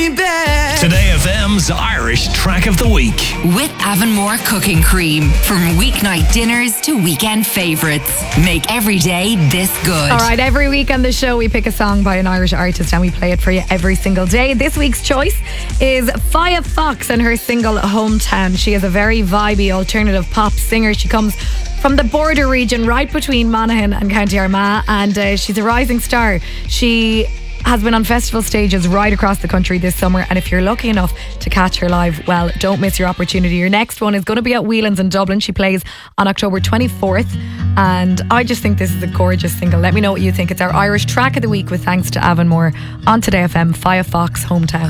Today FM's Irish Track of the Week. With Avonmore Cooking Cream. From weeknight dinners to weekend favourites. Make every day this good. Alright, every week on the show we pick a song by an Irish artist and we play it for you every single day. This week's choice is Fia Fox and her single Hometown. She is a very vibey alternative pop singer. She comes from the border region right between Monaghan and County Armagh, and she's a rising star. She has been on festival stages right across the country this summer, and if you're lucky enough to catch her live, well, don't miss your opportunity. Your next one is going to be at Whelan's in Dublin. She plays on October 24th, and I just think this is a gorgeous single. Let me know what you think. It's our Irish Track of the Week with thanks to Avonmore on Today FM. Fia Fox, Hometown.